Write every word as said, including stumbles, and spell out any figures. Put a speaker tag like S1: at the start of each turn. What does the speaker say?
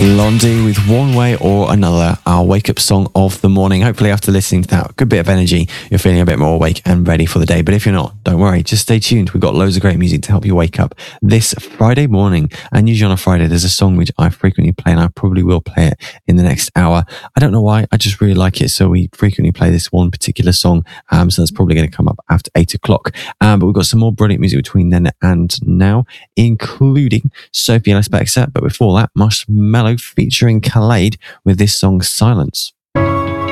S1: Blondie with One Way or Another, our wake-up song of the morning. Hopefully after listening to that good bit of energy, you're feeling a bit more awake and ready for the day. But if you're not, don't worry, just stay tuned. We've got loads of great music to help you wake up this Friday morning. And usually on a Friday, there's a song which I frequently play, and I probably will play it in the next hour. I don't know why, I just really like it, so we frequently play this one particular song. Um, so that's probably going to come up after eight o'clock. Um, but we've got some more brilliant music between then and now, including Sophie Ellis-Bextor. But before that, Marshmello featuring Khalid with this song Silence.